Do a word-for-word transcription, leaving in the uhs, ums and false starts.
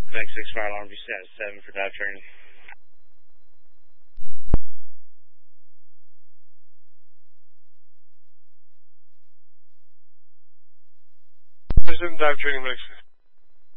Next six fire alarm, be set at seven for dive training. Resume dive training, Max.